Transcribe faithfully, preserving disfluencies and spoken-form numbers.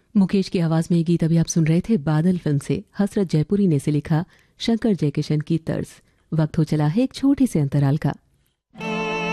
मुकेश की आवाज में ये गीत अभी आप सुन रहे थे बादल फिल्म से। हसरत जयपुरी ने इसे लिखा, शंकर जयकिशन की तर्ज। वक्त हो चला है एक छोटे से अंतराल का।